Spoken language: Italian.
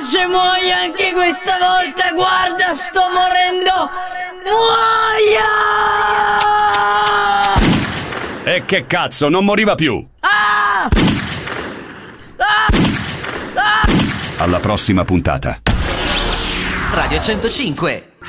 pace, muoia anche questa volta, guarda, sto morendo. Muoia! E che cazzo, non moriva più. Ah! Ah! Ah! Alla prossima puntata. Radio 105.